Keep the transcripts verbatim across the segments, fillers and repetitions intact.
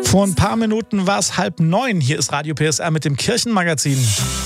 Vor ein paar Minuten war es halb neun. Hier ist Radio P S R mit dem Kirchenmagazin.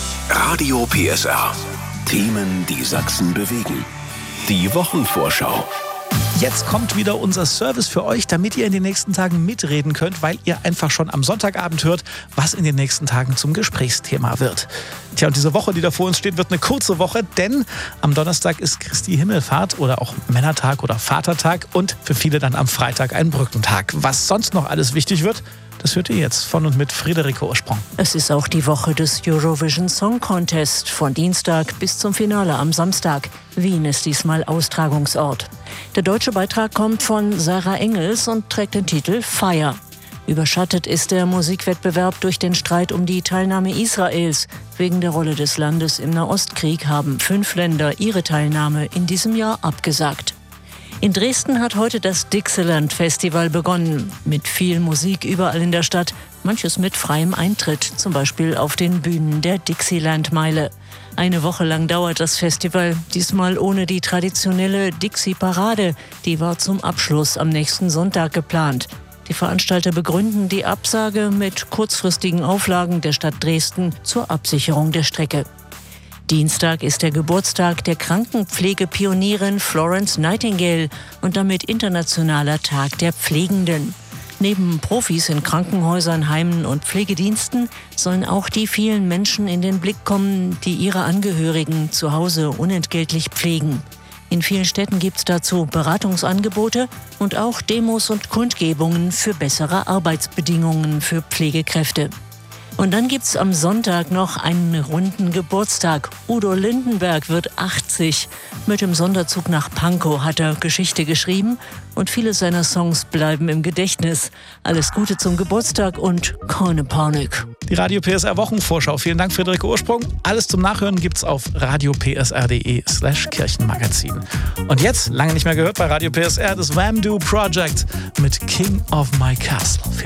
Radio P S R. Themen, die Sachsen bewegen. Die Wochenvorschau. Jetzt kommt wieder unser Service für euch, damit ihr in den nächsten Tagen mitreden könnt, weil ihr einfach schon am Sonntagabend hört, was in den nächsten Tagen zum Gesprächsthema wird. Tja, und diese Woche, die da vor uns steht, wird eine kurze Woche, denn am Donnerstag ist Christi Himmelfahrt oder auch Männertag oder Vatertag und für viele dann am Freitag ein Brückentag. Was sonst noch alles wichtig wird, das hört ihr jetzt von und mit Friederike Ursprung. Es ist auch die Woche des Eurovision Song Contest, von Dienstag bis zum Finale am Samstag. Wien ist diesmal Austragungsort. Der deutsche Beitrag kommt von Sarah Engels und trägt den Titel Fire. Überschattet ist der Musikwettbewerb durch den Streit um die Teilnahme Israels. Wegen der Rolle des Landes im Nahostkrieg haben fünf Länder ihre Teilnahme in diesem Jahr abgesagt. In Dresden hat heute das Dixieland Festival begonnen. Mit viel Musik überall in der Stadt, manches mit freiem Eintritt, zum Beispiel auf den Bühnen der Dixieland-Meile. Eine Woche lang dauert das Festival, diesmal ohne die traditionelle Dixie-Parade. Die war zum Abschluss am nächsten Sonntag geplant. Die Veranstalter begründen die Absage mit kurzfristigen Auflagen der Stadt Dresden zur Absicherung der Strecke. Dienstag ist der Geburtstag der Krankenpflegepionierin Florence Nightingale und damit internationaler Tag der Pflegenden. Neben Profis in Krankenhäusern, Heimen und Pflegediensten sollen auch die vielen Menschen in den Blick kommen, die ihre Angehörigen zu Hause unentgeltlich pflegen. In vielen Städten gibt es dazu Beratungsangebote und auch Demos und Kundgebungen für bessere Arbeitsbedingungen für Pflegekräfte. Und dann gibt's am Sonntag noch einen runden Geburtstag. Udo Lindenberg wird achtzig. Mit dem Sonderzug nach Pankow hat er Geschichte geschrieben und viele seiner Songs bleiben im Gedächtnis. Alles Gute zum Geburtstag und keine Panik. Die Radio P S R Wochenvorschau. Vielen Dank, Friederike Ursprung. Alles zum Nachhören gibt's auf radiopsr.de slash Kirchenmagazin. Und jetzt, lange nicht mehr gehört bei Radio P S R, das Wham-Do Project mit King of My Castle.